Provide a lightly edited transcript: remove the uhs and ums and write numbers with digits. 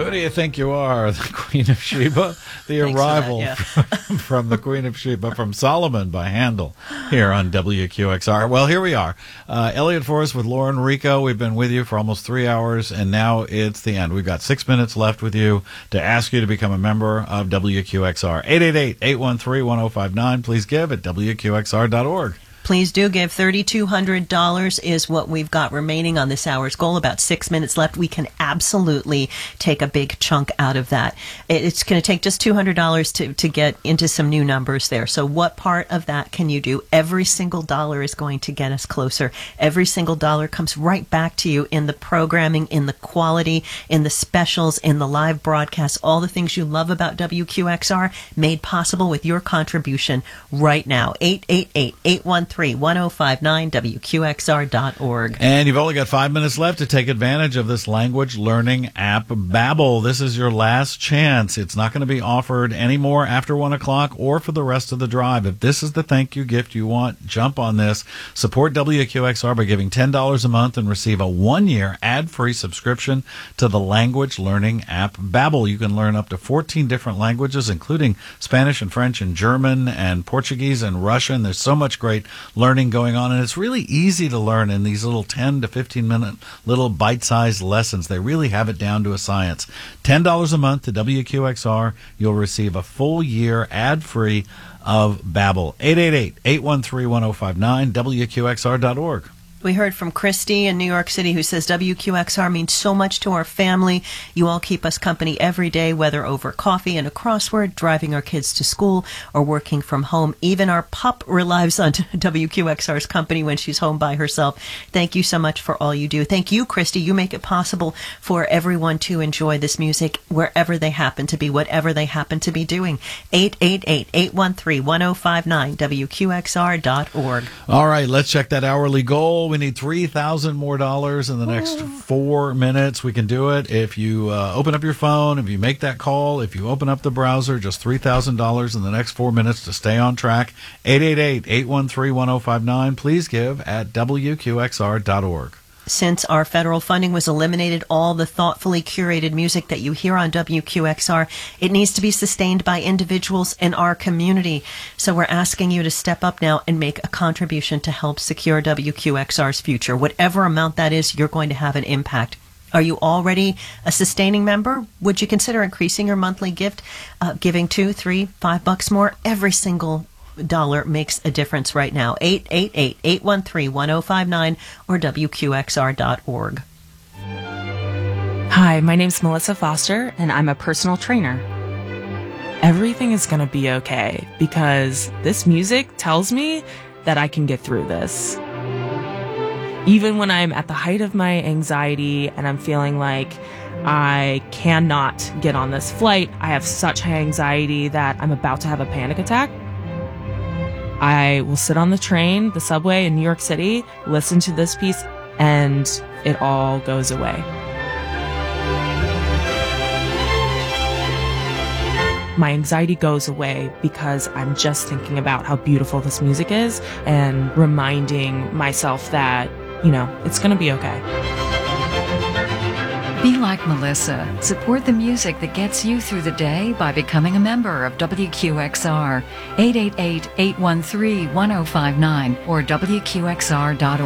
Who do you think you are, the Queen of Sheba? The arrival from the Queen of Sheba, from Solomon by Handel, here on WQXR. Well, here we are. Elliot Forrest with Lauren Rico. We've been with you for almost 3 hours, and now it's the end. We've got 6 minutes left with you to ask you to become a member of WQXR. 888-813-1059. Please give at WQXR.org. Please do give. $3,200 is what we've got remaining on this hour's goal. About 6 minutes left. We can absolutely take a big chunk out of that. It's going to take just $200 to get into some new numbers there. So what part of that can you do? Every single dollar is going to get us closer. Every single dollar comes right back to you in the programming, in the quality, in the specials, in the live broadcasts, all the things you love about WQXR made possible with your contribution right now. 888-813-1059, WQXR.org. And you've only got 5 minutes left to take advantage of this language learning app, Babbel. This is your last chance. It's not going to be offered anymore after 1 o'clock or for the rest of the drive. If this is the thank you gift you want, jump on this. Support WQXR by giving $10 a month and receive a 1-year ad-free subscription to the language learning app, Babbel. You can learn up to 14 different languages, including Spanish and French and German and Portuguese and Russian. There's so much great learning going on, and it's really easy to learn in these little 10 to 15 minute little bite-sized lessons. They really have it down to a science. $10 a month to WQXR. You'll receive a full year ad-free of Babbel. 888-813-1059, WQXR.org. We heard from Christy in New York City, who says WQXR means so much to our family. You all keep us company every day, whether over coffee and a crossword, driving our kids to school, or working from home. Even our pup relies on WQXR's company when she's home by herself. Thank you so much for all you do. Thank you, Christy. You make it possible for everyone to enjoy this music wherever they happen to be, whatever they happen to be doing. 888-813-1059, WQXR.org. All right, let's check that hourly goal. We need $3,000 more in the next 4 minutes. We can do it if you open up your phone, if you make that call, if you open up the browser, just $3,000 in the next 4 minutes to stay on track. 888-813-1059. Please give at WQXR.org. Since our federal funding was eliminated, all the thoughtfully curated music that you hear on WQXR, it needs to be sustained by individuals in our community. So we're asking you to step up now and make a contribution to help secure WQXR's future. Whatever amount that is, you're going to have an impact. Are you already a sustaining member? Would you consider increasing your monthly gift, giving $2, $3, $5 more? Every single dollar makes a difference right now. 888-813-1059 or WQXR.org. Hi, my name's Melissa Foster, and I'm a personal trainer. Everything is going to be okay because this music tells me that I can get through this. Even when I'm at the height of my anxiety and I'm feeling like I cannot get on this flight, I have such high anxiety that I'm about to have a panic attack, I will sit on the train, the subway in New York City, listen to this piece, and it all goes away. My anxiety goes away because I'm just thinking about how beautiful this music is and reminding myself that, it's going to be okay. Be like Melissa. Support the music that gets you through the day by becoming a member of WQXR. 888-813-1059 or WQXR.org.